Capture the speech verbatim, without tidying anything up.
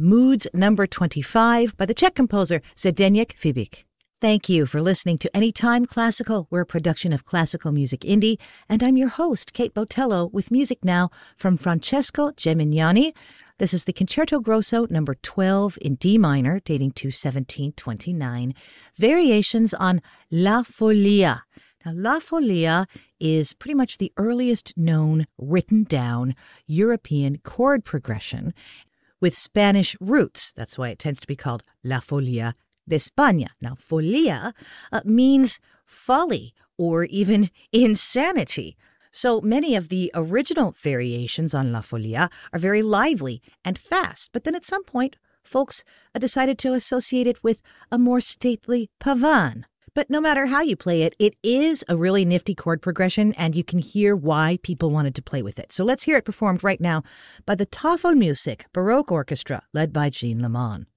Moods number twenty-five by the Czech composer Zdeněk Fibik. Thank you for listening to Anytime Classical. We're a production of Classical Music Indie, and I'm your host, Kate Botello, with music now from Francesco Gemignani. This is the Concerto Grosso number twelve in D minor, dating to seventeen twenty-nine, variations on La Folia. Now, La Folia is pretty much the earliest known written down European chord progression with Spanish roots. That's why it tends to be called La Folia de España. Now, folia uh, means folly or even insanity. So many of the original variations on La Folia are very lively and fast. But then at some point, folks uh, decided to associate it with a more stately pavan. But no matter how you play it, it is a really nifty chord progression, and you can hear why people wanted to play with it. So let's hear it performed right now by the Tafelmusik Baroque Orchestra, led by Jean Lemon.